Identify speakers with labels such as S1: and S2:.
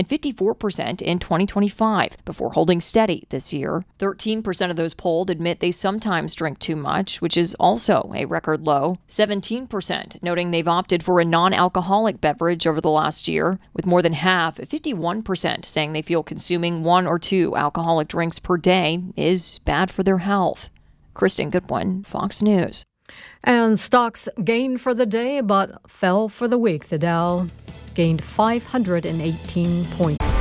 S1: 54% in 2025, before holding steady this year. 13% of those polled admit they sometimes drink too much, which is also a record low. 17% noting they've opted for a non-alcoholic beverage over the last year, with more than half, 51%, saying they feel consuming 1 or 2 alcoholic drinks per day is bad for their health. Kristen Goodwin, Fox News.
S2: And stocks gained for the day but fell for the week. The Dow gained 518 points.